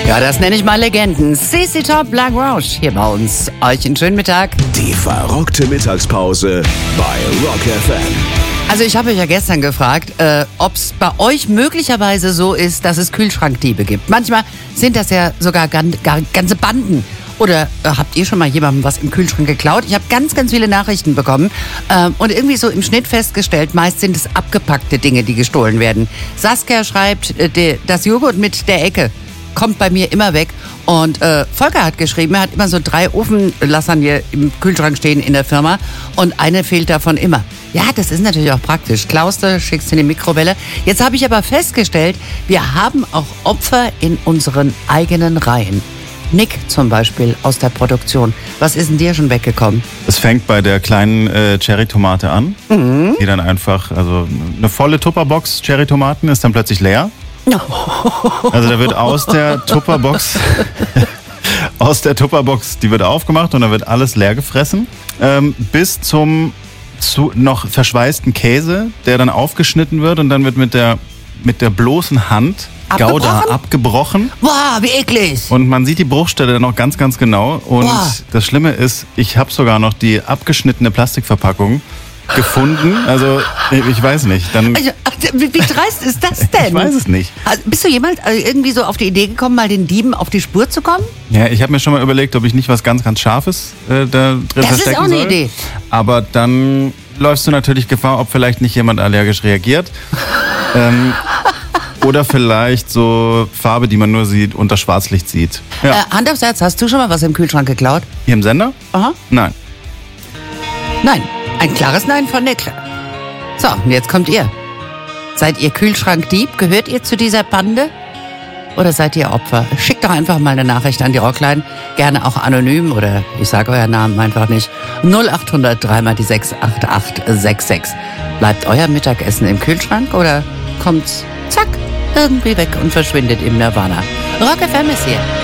Ja, das nenne ich mal Legenden. CC Top, Black Rouge hier bei uns. Euch einen schönen Mittag. Die verrockte Mittagspause bei Rock FM. Also ich habe euch ja gestern gefragt, ob es bei euch möglicherweise so ist, dass es Kühlschrankdiebe gibt. Manchmal sind das ja sogar ganze Banden. Oder habt ihr schon mal jemandem was im Kühlschrank geklaut? Ich habe ganz viele Nachrichten bekommen und irgendwie so im Schnitt festgestellt, meist sind es abgepackte Dinge, die gestohlen werden. Saskia schreibt, das Joghurt mit der Ecke kommt bei mir immer weg. Und Volker hat geschrieben, er hat immer so 3 Ofenlasagne im Kühlschrank stehen in der Firma und eine fehlt davon immer. Ja, das ist natürlich auch praktisch. Klaust du, schickst in die Mikrowelle. Jetzt habe ich aber festgestellt, wir haben auch Opfer in unseren eigenen Reihen. Nick zum Beispiel aus der Produktion. Was ist denn dir schon weggekommen? Es fängt bei der kleinen Cherry-Tomate an, die dann einfach, also eine volle Tupperbox Cherry-Tomaten ist dann plötzlich leer. Also da wird aus der Tupperbox, die wird aufgemacht und dann wird alles leer gefressen, bis zum noch verschweißten Käse, der dann aufgeschnitten wird und dann wird mit der bloßen Hand Gouda abgebrochen. Boah, wie eklig! Und man sieht die Bruchstelle noch ganz genau. Und das Schlimme ist, ich habe sogar noch die abgeschnittene Plastikverpackung gefunden. Also, ich weiß nicht. Dann wie dreist ist das denn? Ich weiß es nicht. Also, bist du jemals irgendwie so auf die Idee gekommen, mal den Dieben auf die Spur zu kommen? Ja, ich habe mir schon mal überlegt, ob ich nicht was ganz Scharfes da drin verstecken soll. Das ist auch eine Idee. Aber dann läufst du natürlich Gefahr, ob vielleicht nicht jemand allergisch reagiert. Oder vielleicht so Farbe, die man nur sieht, unter Schwarzlicht sieht. Ja. Hand aufs Herz, hast du schon mal was im Kühlschrank geklaut? Hier im Sender? Aha. Nein. Nein. Ein klares Nein von Nick. So, und jetzt kommt ihr. Seid ihr Kühlschrankdieb? Gehört ihr zu dieser Bande? Oder seid ihr Opfer? Schickt doch einfach mal eine Nachricht an die Rockline. Gerne auch anonym oder ich sage euren Namen einfach nicht. 0800 3 mal die 68866. Bleibt euer Mittagessen im Kühlschrank oder kommt's zack irgendwie weg und verschwindet im Nirvana? Rock FM ist hier.